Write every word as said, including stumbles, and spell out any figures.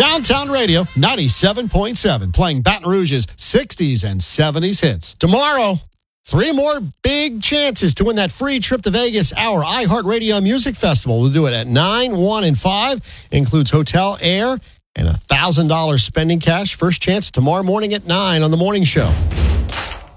Downtown Radio ninety-seven point seven, playing Baton Rouge's sixties and seventies hits. Tomorrow, three more big chances to win that free trip to Vegas, our iHeartRadio Music Festival. We'll do it at nine, one, and five. Includes hotel, air, and a one thousand dollars spending cash. First chance tomorrow morning at nine on The Morning Show.